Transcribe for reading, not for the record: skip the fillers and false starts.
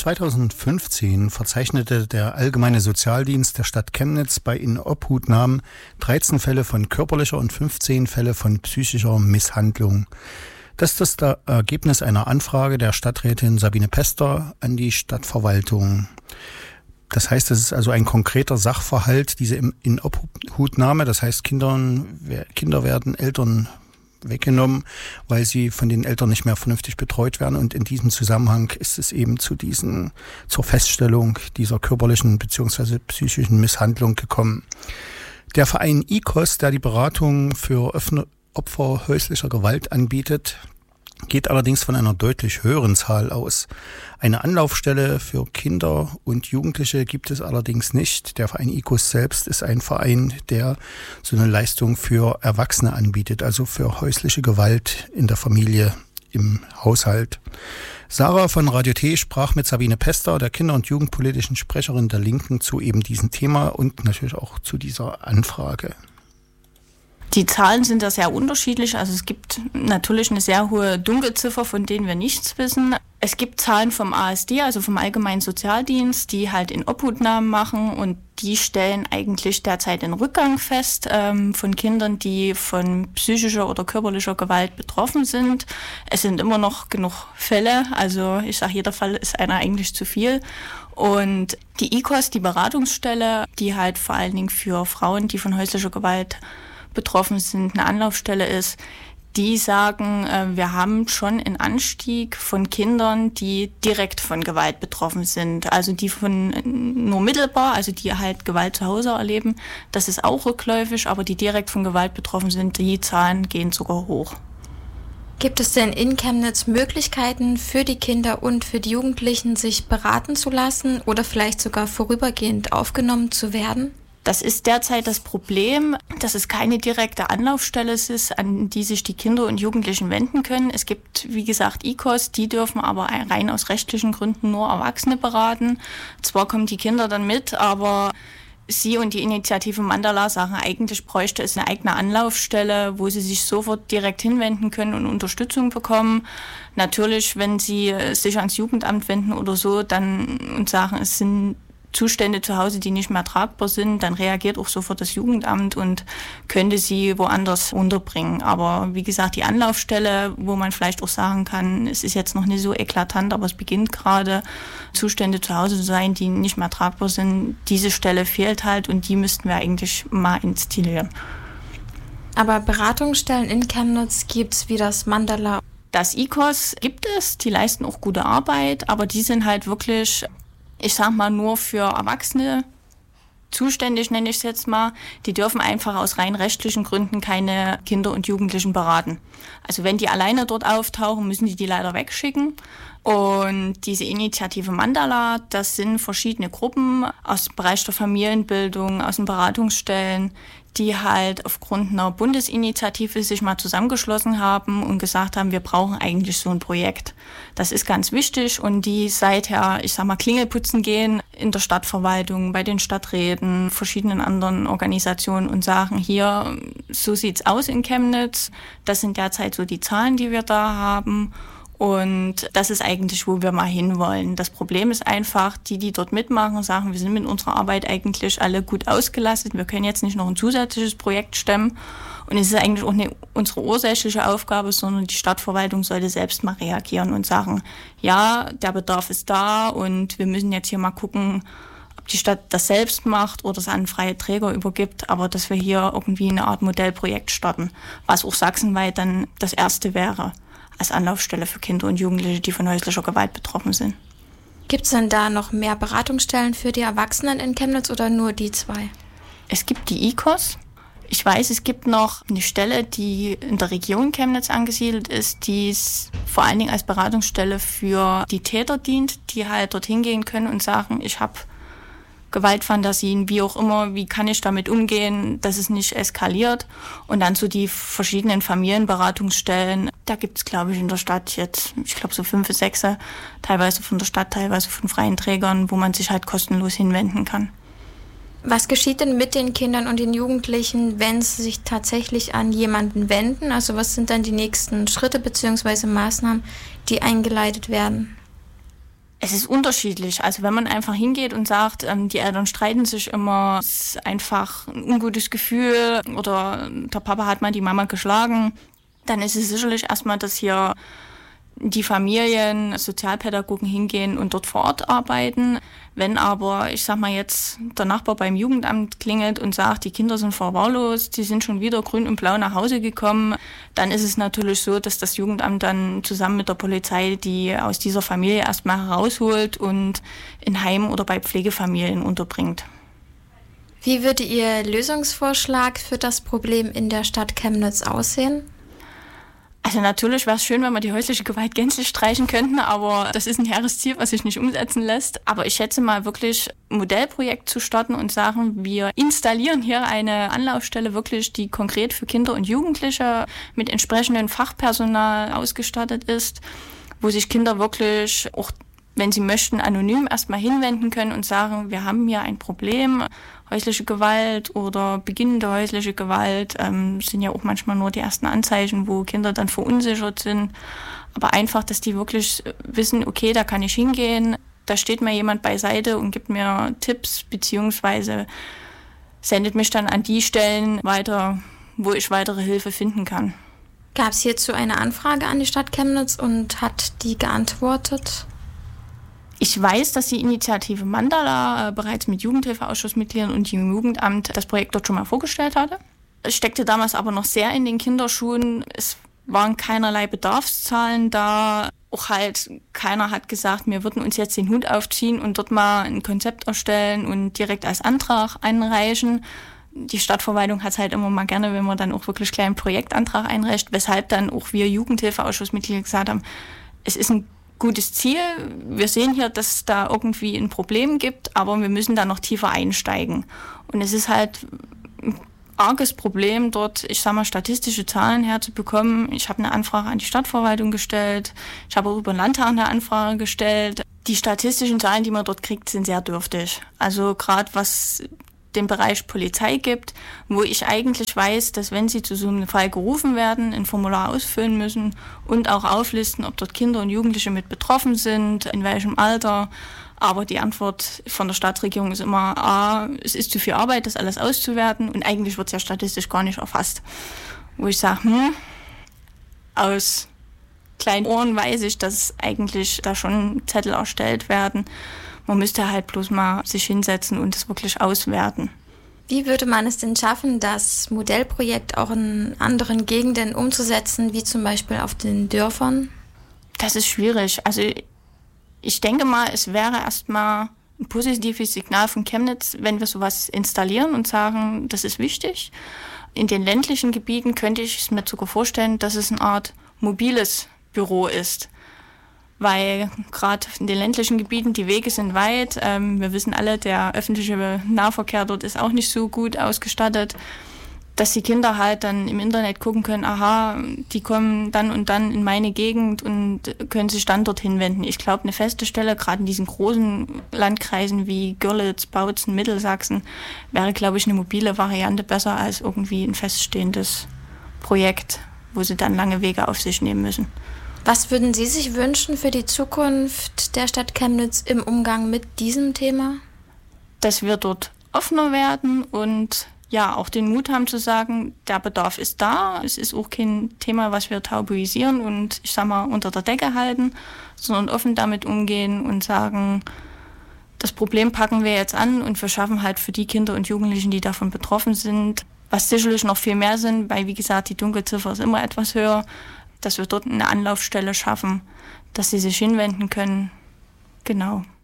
2015 verzeichnete der Allgemeine Sozialdienst der Stadt Chemnitz bei Inobhutnahmen 13 Fälle von körperlicher und 15 Fälle von psychischer Misshandlung. Das ist das Ergebnis einer Anfrage der Stadträtin Sabine Pester an die Stadtverwaltung. Das heißt, es ist also ein konkreter Sachverhalt, diese Inobhutnahme. Das heißt, Kinder werden Eltern weggenommen, weil sie von den Eltern nicht mehr vernünftig betreut werden. Und in diesem Zusammenhang ist es eben zur Feststellung dieser körperlichen bzw. psychischen Misshandlung gekommen. Der Verein IKOS, der die Beratung für Opfer häuslicher Gewalt anbietet, geht allerdings von einer deutlich höheren Zahl aus. Eine Anlaufstelle für Kinder und Jugendliche gibt es allerdings nicht. Der Verein IKOS selbst ist ein Verein, der so eine Leistung für Erwachsene anbietet, also für häusliche Gewalt in der Familie, im Haushalt. Sarah von Radio T sprach mit Sabine Pester, der kinder- und jugendpolitischen Sprecherin der Linken, zu eben diesem Thema und natürlich auch zu dieser Anfrage. Die Zahlen sind da sehr unterschiedlich. Also es gibt natürlich eine sehr hohe Dunkelziffer, von denen wir nichts wissen. Es gibt Zahlen vom ASD, also vom Allgemeinen Sozialdienst, die halt Inobhutnahmen machen und die stellen eigentlich derzeit den Rückgang fest von Kindern, die von psychischer oder körperlicher Gewalt betroffen sind. Es sind immer noch genug Fälle, also ich sage, jeder Fall ist einer eigentlich zu viel. Und die IKOS, die Beratungsstelle, die halt vor allen Dingen für Frauen, die von häuslicher Gewalt betroffen sind, eine Anlaufstelle ist, die sagen, wir haben schon einen Anstieg von Kindern, die direkt von Gewalt betroffen sind. Also die von nur mittelbar, also die halt Gewalt zu Hause erleben, das ist auch rückläufig, aber die direkt von Gewalt betroffen sind, die Zahlen gehen sogar hoch. Gibt es denn in Chemnitz Möglichkeiten für die Kinder und für die Jugendlichen, sich beraten zu lassen oder vielleicht sogar vorübergehend aufgenommen zu werden? Das ist derzeit das Problem, dass es keine direkte Anlaufstelle ist, an die sich die Kinder und Jugendlichen wenden können. Es gibt, wie gesagt, IKOS, die dürfen aber rein aus rechtlichen Gründen nur Erwachsene beraten. Zwar kommen die Kinder dann mit, aber Sie und die Initiative Mandala sagen, eigentlich bräuchte es eine eigene Anlaufstelle, wo sie sich sofort direkt hinwenden können und Unterstützung bekommen. Natürlich, wenn sie sich ans Jugendamt wenden oder so, dann und sagen, es sind Zustände zu Hause, die nicht mehr tragbar sind, dann reagiert auch sofort das Jugendamt und könnte sie woanders unterbringen. Aber wie gesagt, die Anlaufstelle, wo man vielleicht auch sagen kann, es ist jetzt noch nicht so eklatant, aber es beginnt gerade, Zustände zu Hause zu sein, die nicht mehr tragbar sind, diese Stelle fehlt halt und die müssten wir eigentlich mal installieren. Aber Beratungsstellen in Chemnitz gibt es wie das Mandala? Das IKOS gibt es, die leisten auch gute Arbeit, aber die sind halt wirklich, ich sag mal, nur für Erwachsene zuständig, nenne ich es jetzt mal. Die dürfen einfach aus rein rechtlichen Gründen keine Kinder und Jugendlichen beraten. Also wenn die alleine dort auftauchen, müssen die leider wegschicken. Und diese Initiative Mandala, das sind verschiedene Gruppen aus dem Bereich der Familienbildung, aus den Beratungsstellen, die halt aufgrund einer Bundesinitiative sich mal zusammengeschlossen haben und gesagt haben, wir brauchen eigentlich so ein Projekt. Das ist ganz wichtig und die seither, ich sag mal, Klingelputzen gehen in der Stadtverwaltung, bei den Stadträten, verschiedenen anderen Organisationen und sagen, hier, so sieht's aus in Chemnitz. Das sind derzeit so die Zahlen, die wir da haben. Und das ist eigentlich, wo wir mal hinwollen. Das Problem ist einfach, die dort mitmachen, sagen, wir sind mit unserer Arbeit eigentlich alle gut ausgelastet. Wir können jetzt nicht noch ein zusätzliches Projekt stemmen. Und es ist eigentlich auch nicht unsere ursächliche Aufgabe, sondern die Stadtverwaltung sollte selbst mal reagieren und sagen, ja, der Bedarf ist da und wir müssen jetzt hier mal gucken, ob die Stadt das selbst macht oder es an freie Träger übergibt, aber dass wir hier irgendwie eine Art Modellprojekt starten, was auch sachsenweit dann das erste wäre als Anlaufstelle für Kinder und Jugendliche, die von häuslicher Gewalt betroffen sind. Gibt es denn da noch mehr Beratungsstellen für die Erwachsenen in Chemnitz oder nur die 2? Es gibt die IKOS. Ich weiß, es gibt noch eine Stelle, die in der Region Chemnitz angesiedelt ist, die vor allen Dingen als Beratungsstelle für die Täter dient, die halt dorthin gehen können und sagen, ich habe Gewaltfantasien, wie auch immer, wie kann ich damit umgehen, dass es nicht eskaliert. Und dann so die verschiedenen Familienberatungsstellen. Da gibt es, glaube ich, in der Stadt jetzt, ich glaube so 5, 6, teilweise von der Stadt, teilweise von freien Trägern, wo man sich halt kostenlos hinwenden kann. Was geschieht denn mit den Kindern und den Jugendlichen, wenn sie sich tatsächlich an jemanden wenden? Also was sind dann die nächsten Schritte bzw. Maßnahmen, die eingeleitet werden? Es ist unterschiedlich. Also wenn man einfach hingeht und sagt, die Eltern streiten sich immer, es ist einfach ein ungutes Gefühl oder der Papa hat mal die Mama geschlagen, dann ist es sicherlich erstmal, dass hier die Familien, Sozialpädagogen hingehen und dort vor Ort arbeiten. Wenn aber, ich sag mal jetzt, der Nachbar beim Jugendamt klingelt und sagt, die Kinder sind verwahrlost, die sind schon wieder grün und blau nach Hause gekommen, dann ist es natürlich so, dass das Jugendamt dann zusammen mit der Polizei die aus dieser Familie erstmal herausholt und in Heim oder bei Pflegefamilien unterbringt. Wie würde Ihr Lösungsvorschlag für das Problem in der Stadt Chemnitz aussehen? Also natürlich wäre es schön, wenn wir die häusliche Gewalt gänzlich streichen könnten, aber das ist ein hehres Ziel, was sich nicht umsetzen lässt. Aber ich schätze mal wirklich, ein Modellprojekt zu starten und sagen, wir installieren hier eine Anlaufstelle wirklich, die konkret für Kinder und Jugendliche mit entsprechendem Fachpersonal ausgestattet ist, wo sich Kinder wirklich auch, wenn sie möchten, anonym erstmal hinwenden können und sagen, wir haben hier ein Problem, häusliche Gewalt oder beginnende häusliche Gewalt, sind ja auch manchmal nur die ersten Anzeichen, wo Kinder dann verunsichert sind. Aber einfach, dass die wirklich wissen, okay, da kann ich hingehen, da steht mir jemand beiseite und gibt mir Tipps, beziehungsweise sendet mich dann an die Stellen weiter, wo ich weitere Hilfe finden kann. Gab es hierzu eine Anfrage an die Stadt Chemnitz und hat die geantwortet? Ich weiß, dass die Initiative Mandala bereits mit Jugendhilfeausschussmitgliedern und dem Jugendamt das Projekt dort schon mal vorgestellt hatte. Es steckte damals aber noch sehr in den Kinderschuhen. Es waren keinerlei Bedarfszahlen da. Auch halt keiner hat gesagt, wir würden uns jetzt den Hut aufziehen und dort mal ein Konzept erstellen und direkt als Antrag einreichen. Die Stadtverwaltung hat es halt immer mal gerne, wenn man dann auch wirklich gleich einen Projektantrag einreicht, weshalb dann auch wir Jugendhilfeausschussmitglieder gesagt haben, es ist ein gutes Ziel. Wir sehen hier, dass es da irgendwie ein Problem gibt, aber wir müssen da noch tiefer einsteigen. Und es ist halt ein arges Problem, dort, ich sag mal, statistische Zahlen herzubekommen. Ich habe eine Anfrage an die Stadtverwaltung gestellt. Ich habe auch über den Landtag eine Anfrage gestellt. Die statistischen Zahlen, die man dort kriegt, sind sehr dürftig. Also gerade was den Bereich Polizei gibt, wo ich eigentlich weiß, dass wenn sie zu so einem Fall gerufen werden, ein Formular ausfüllen müssen und auch auflisten, ob dort Kinder und Jugendliche mit betroffen sind, in welchem Alter. Aber die Antwort von der Stadtregierung ist immer, es ist zu viel Arbeit, das alles auszuwerten und eigentlich wird es ja statistisch gar nicht erfasst. Wo ich sage, aus kleinen Ohren weiß ich, dass eigentlich da schon Zettel erstellt werden. Man müsste halt bloß mal sich hinsetzen und es wirklich auswerten. Wie würde man es denn schaffen, das Modellprojekt auch in anderen Gegenden umzusetzen, wie zum Beispiel auf den Dörfern? Das ist schwierig. Also ich denke mal, es wäre erstmal ein positives Signal von Chemnitz, wenn wir sowas installieren und sagen, das ist wichtig. In den ländlichen Gebieten könnte ich es mir sogar vorstellen, dass es eine Art mobiles Büro ist. Weil gerade in den ländlichen Gebieten die Wege sind weit. Wir wissen alle, der öffentliche Nahverkehr dort ist auch nicht so gut ausgestattet, dass die Kinder halt dann im Internet gucken können, aha, die kommen dann und dann in meine Gegend und können sich dann dorthin wenden. Ich glaube, eine feste Stelle, gerade in diesen großen Landkreisen wie Görlitz, Bautzen, Mittelsachsen, wäre, glaube ich, eine mobile Variante besser als irgendwie ein feststehendes Projekt, wo sie dann lange Wege auf sich nehmen müssen. Was würden Sie sich wünschen für die Zukunft der Stadt Chemnitz im Umgang mit diesem Thema? Dass wir dort offener werden und ja, auch den Mut haben zu sagen, der Bedarf ist da. Es ist auch kein Thema, was wir tabuisieren und ich sag mal unter der Decke halten, sondern offen damit umgehen und sagen, das Problem packen wir jetzt an und wir schaffen halt für die Kinder und Jugendlichen, die davon betroffen sind, was sicherlich noch viel mehr sind, weil wie gesagt, die Dunkelziffer ist immer etwas höher, dass wir dort eine Anlaufstelle schaffen, dass sie sich hinwenden können. Genau.